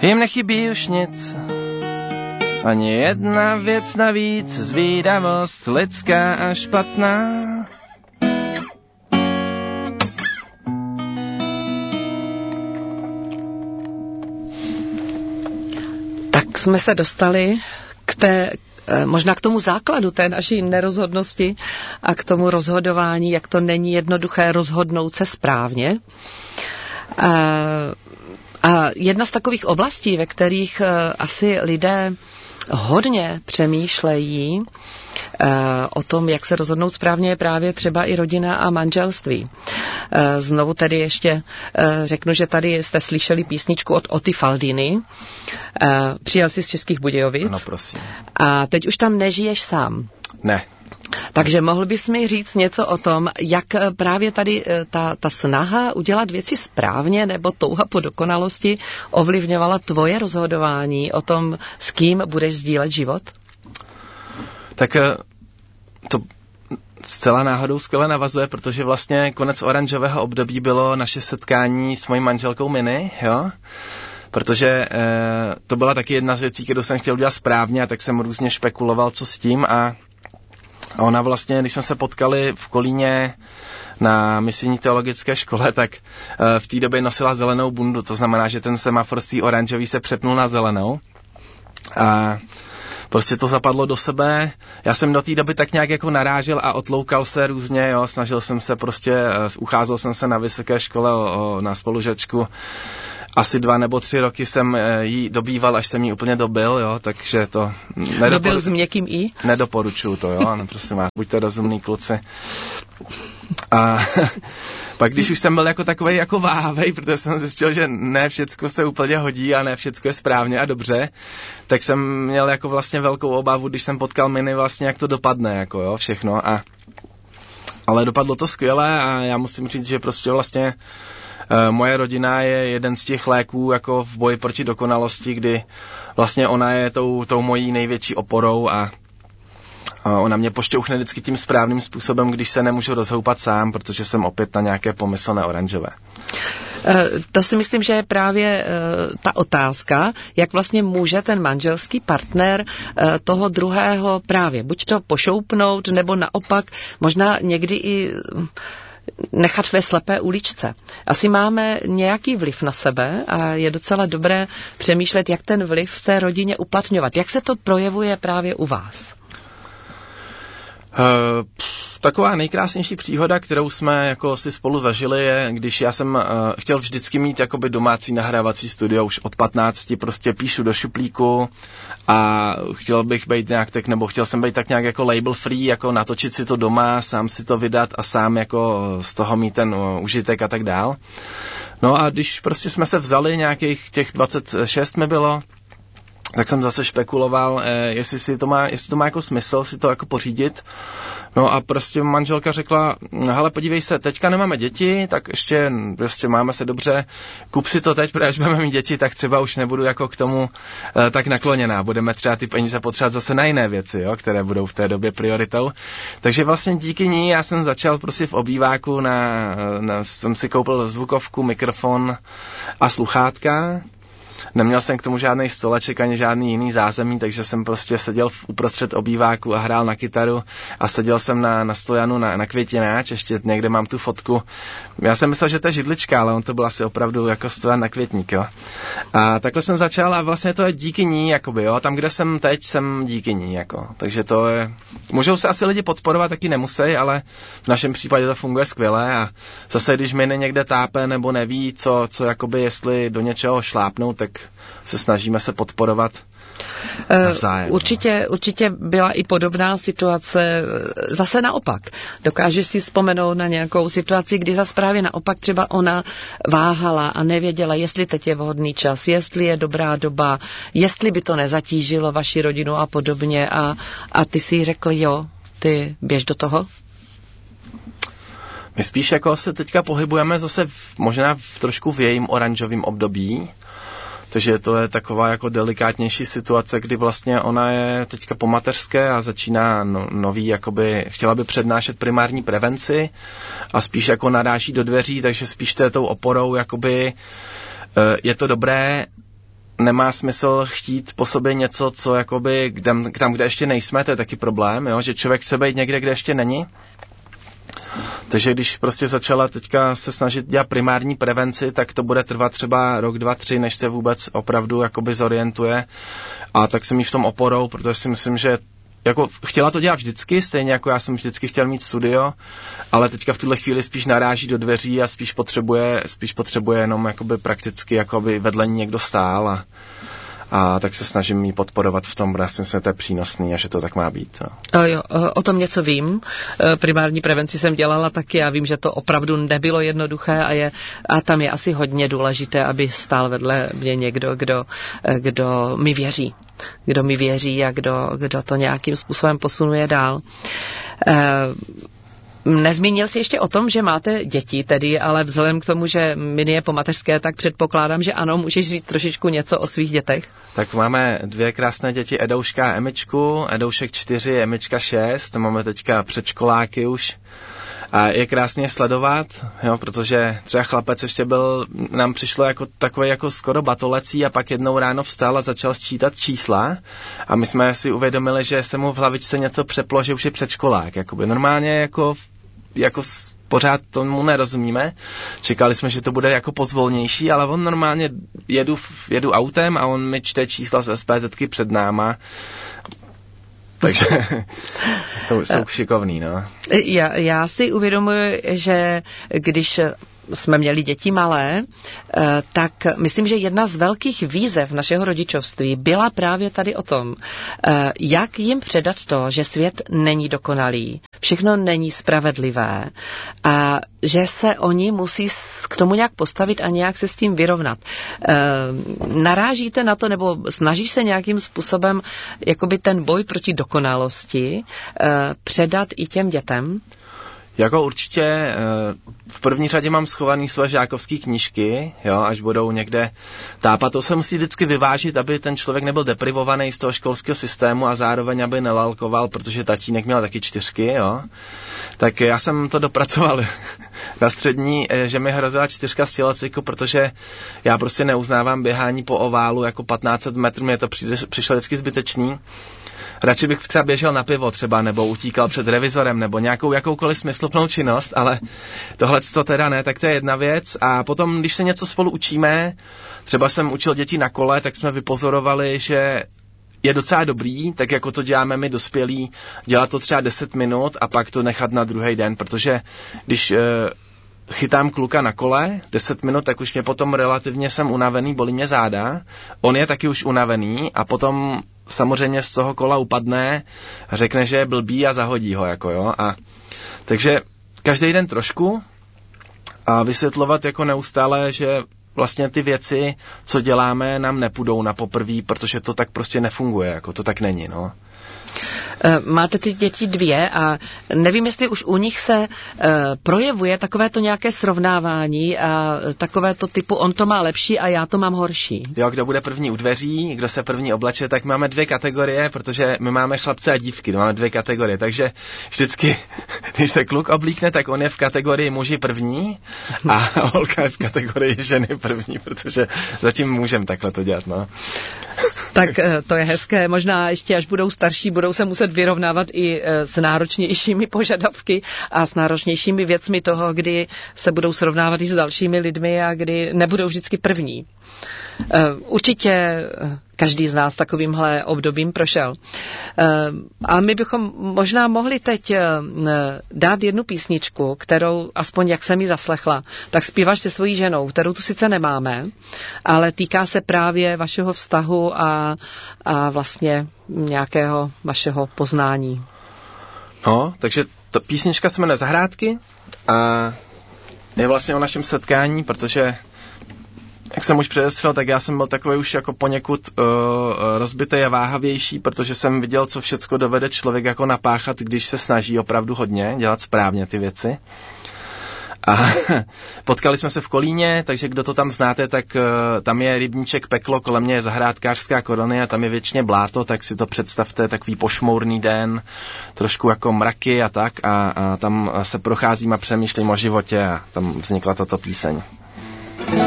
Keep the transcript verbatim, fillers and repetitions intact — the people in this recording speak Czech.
Jim nechybí už nic, ani jedna věc navíc, zvídavost lidská a špatná. Tak jsme se dostali k té, možná k tomu základu té naší nerozhodnosti a k tomu rozhodování, jak to není jednoduché rozhodnout se správně. A jedna z takových oblastí, ve kterých asi lidé hodně přemýšlejí o tom, jak se rozhodnout správně, je právě třeba i rodina a manželství. Znovu tedy ještě řeknu, že tady jste slyšeli písničku od Oty Faldiny. Přijel jsi z Českých Budějovic. Ano, prosím. A teď už tam nežiješ sám. Ne. Takže mohl bys mi říct něco o tom, jak právě tady ta, ta snaha udělat věci správně nebo touha po dokonalosti ovlivňovala tvoje rozhodování o tom, s kým budeš sdílet život? Tak to zcela náhodou skvěle navazuje, protože vlastně konec oranžového období bylo naše setkání s mojí manželkou Mini, jo? Protože e, to byla taky jedna z věcí, kterou jsem chtěl udělat správně, a tak jsem různě špekuloval, co s tím, a A ona vlastně, když jsme se potkali v Kolíně na misijní teologické škole, tak uh, v té době nosila zelenou bundu, to znamená, že ten semafor z té oranžový se přepnul na zelenou. A prostě to zapadlo do sebe. Já jsem do té doby tak nějak jako narážel a otloukal se různě, jo, snažil jsem se prostě, uh, ucházel jsem se na vysoké škole o, o, na spolužačku. Asi dva nebo tři roky jsem jí dobýval, až jsem jí úplně dobil, jo, takže to... Nedoporu... Dobil s měkkým i? Nedoporučuju to, jo, no, prosím vás, buďte rozumný kluci. A pak když už jsem byl jako takovej jako váhavej, protože jsem zjistil, že ne všecko se úplně hodí a ne všecko je správně a dobře, tak jsem měl jako vlastně velkou obavu, když jsem potkal Mini, vlastně jak to dopadne, jako jo, všechno. A... Ale dopadlo to skvěle a já musím říct, že prostě vlastně moje rodina je jeden z těch léků jako v boji proti dokonalosti, kdy vlastně ona je tou, tou mojí největší oporou a, a ona mě pošťouchne vždycky tím správným způsobem, když se nemůžu rozhoupat sám, protože jsem opět na nějaké pomyslné oranžové. To si myslím, že je právě ta otázka, jak vlastně může ten manželský partner toho druhého právě buď to pošoupnout, nebo naopak možná někdy i nechat ve slepé uličce. Asi máme nějaký vliv na sebe a je docela dobré přemýšlet, jak ten vliv v té rodině uplatňovat. Jak se to projevuje právě u vás? Uh, taková nejkrásnější příhoda, kterou jsme jako si spolu zažili, je, když já jsem uh, chtěl vždycky mít jakoby domácí nahrávací studio, už od patnácti prostě píšu do šuplíku a chtěl bych být nějak tak, nebo chtěl jsem být tak nějak jako label free, jako natočit si to doma, sám si to vydat a sám jako z toho mít ten uh, užitek a tak dál. No a když prostě jsme se vzali nějakých těch dvacet šest mi bylo, tak jsem zase špekuloval, eh, jestli, si to má, jestli to má jako smysl si to jako pořídit. No a prostě manželka řekla, hele, podívej se, teďka nemáme děti, tak ještě prostě máme se dobře, kup si to teď, protože až budeme mít děti, tak třeba už nebudu jako k tomu eh, tak nakloněná. Budeme třeba ty peníze potřebovat zase na jiné věci, jo, které budou v té době prioritou. Takže vlastně díky ní já jsem začal prostě v obýváku, na, na, jsem si koupil zvukovku, mikrofon a sluchátka. Neměl jsem k tomu žádný stoleček ani žádný jiný zázemí, takže jsem prostě seděl v uprostřed obýváku a hrál na kytaru a seděl jsem na, na stojanu na, na květináč, ještě někde mám tu fotku. Já jsem myslel, že to je židlička, ale on to byl asi opravdu jako stojan na květník, jo. A takhle jsem začal a vlastně to je díky ní, jakoby, jo. Tam, kde jsem teď, jsem díky ní, jako. Takže to je... Můžou se asi lidi podporovat, taky nemusí, ale v našem případě to funguje skvěle a zase, když mi někde tápe nebo neví, co, co jakoby, jestli do něčeho šlápnou, tak se snažíme se podporovat navzájem. Určitě, určitě byla i podobná situace zase naopak. Dokážeš si vzpomenout na nějakou situaci, kdy zase právě naopak třeba ona váhala a nevěděla, jestli teď je vhodný čas, jestli je dobrá doba, jestli by to nezatížilo vaši rodinu a podobně a, a ty si řekl, jo, ty běž do toho? My spíš jako se teďka pohybujeme zase v, možná v trošku v jejím oranžovém období, takže to je taková jako delikátnější situace, kdy vlastně ona je teďka po mateřské a začíná no, nový, jakoby, chtěla by přednášet primární prevenci a spíš jako naráží do dveří, takže spíš to je tou oporou, jakoby, je to dobré, nemá smysl chtít po sobě něco, co jakoby tam, tam, kde ještě nejsme, to je taky problém, jo? Že člověk chce být někde, kde ještě není. Takže když prostě začala teďka se snažit dělat primární prevenci, tak to bude trvat třeba rok, dva, tři, než se vůbec opravdu jakoby zorientuje. A tak jsem jí v tom oporou, protože si myslím, že jako chtěla to dělat vždycky, stejně jako já jsem vždycky chtěl mít studio, ale teďka v tuhle chvíli spíš naráží do dveří a spíš potřebuje, spíš potřebuje jenom jakoby prakticky jakoby vedle ní někdo stál a, a tak se snažím jí podporovat v tom, protože si myslím, že to je přínosný a že to tak má být. No. O, jo, o tom něco vím. Primární prevenci jsem dělala taky a vím, že to opravdu nebylo jednoduché a, je, a tam je asi hodně důležité, aby stál vedle mě někdo, kdo, kdo mi věří. Kdo mi věří a kdo, kdo to nějakým způsobem posunuje dál. E, nezmínil jsi ještě o tom, že máte děti tedy, ale vzhledem k tomu, že Mini je po mateřské, tak předpokládám, že ano, můžeš říct trošičku něco o svých dětech. Tak máme dvě krásné děti, Edouška a Emičku, Edoušek čtyři, Emička šest, máme teďka předškoláky už. A je krásně sledovat, jo, protože třeba chlapec ještě byl, nám přišlo jako takový jako skoro batolecí a pak jednou ráno vstal a začal sčítat čísla a my jsme si uvědomili, že se mu v hlavičce něco přeplo, že už je předškolák. Jakoby normálně jako, jako pořád tomu nerozumíme. Čekali jsme, že to bude jako pozvolnější, ale on normálně jedu, jedu autem a on mi čte čísla z SPZky před náma. Takže jsou, jsou šikovný, no. Já, já si uvědomuji, že když jsme měli děti malé, tak myslím, že jedna z velkých výzev našeho rodičovství byla právě tady o tom, jak jim předat to, že svět není dokonalý, všechno není spravedlivé a že se oni musí k tomu nějak postavit a nějak se s tím vyrovnat. Narážíte na to, nebo snažíš se nějakým způsobem jakoby ten boj proti dokonalosti předat i těm dětem? Jako určitě v první řadě mám schovaný své žákovské knížky, jo, až budou někde tápat. To se musí vždycky vyvážit, aby ten člověk nebyl deprivovaný z toho školského systému a zároveň, aby nelalkoval, protože tatínek měl taky čtyřky, jo. Tak já jsem to dopracoval na střední, že mi hrozila čtyřka z tělocviku, protože já prostě neuznávám běhání po oválu jako patnáct set metrů, mě to přišlo vždycky zbytečný. Radši bych třeba běžel na pivo třeba, nebo utíkal před revizorem, nebo nějakou jakoukoliv smysluplnou činnost, ale tohle to teda ne, tak to je jedna věc. A potom, když se něco spolu učíme, třeba jsem učil děti na kole, tak jsme vypozorovali, že je docela dobrý, tak jako to děláme my dospělí, dělat to třeba deset minut a pak to nechat na druhý den, protože když e, chytám kluka na kole deset minut, tak už mě potom relativně jsem unavený, bolí mě záda, on je taky už unavený a potom samozřejmě z toho kola upadne, řekne, že je blbý a zahodí ho, jako jo, a takže každý den trošku a vysvětlovat jako neustále, že vlastně ty věci, co děláme, nám nepůjdou na poprví, protože to tak prostě nefunguje, jako to tak není, no. Máte ty děti dvě a nevím, jestli už u nich se uh, projevuje takové to nějaké srovnávání a takové to typu on to má lepší a já to mám horší. Jo, kdo bude první u dveří, kdo se první obleče, tak máme dvě kategorie, protože my máme chlapce a dívky, máme dvě kategorie, takže vždycky, když se kluk oblíkne, tak on je v kategorii muži první a holka je v kategorii ženy první, protože zatím můžeme takhle to dělat, no. Tak to je hezké, možná ještě až budou starší, budou se muset vyrovnávat i s náročnějšími požadavky a s náročnějšími věcmi toho, kdy se budou srovnávat i s dalšími lidmi a kdy nebudou vždycky první. Určitě každý z nás takovýmhle obdobím prošel. A my bychom možná mohli teď dát jednu písničku, kterou, aspoň jak jsem ji zaslechla, tak zpíváš se svojí ženou, kterou tu sice nemáme, ale týká se právě vašeho vztahu a, a vlastně nějakého vašeho poznání. No, takže ta písnička se jmenuje Zahrádky a je vlastně o našem setkání, protože jak jsem už předestřel, tak já jsem byl takový už jako poněkud uh, rozbitý a váhavější, protože jsem viděl, co všecko dovede člověk jako napáchat, když se snaží opravdu hodně dělat správně ty věci. A potkali jsme se v Kolíně, takže kdo to tam znáte, tak uh, tam je rybníček Peklo, kolem mě je zahrádkářská kolonie a tam je věčně bláto, tak si to představte, takový pošmourný den, trošku jako mraky a tak a, a tam se procházím a přemýšlím o životě a tam vznikla tato píseň.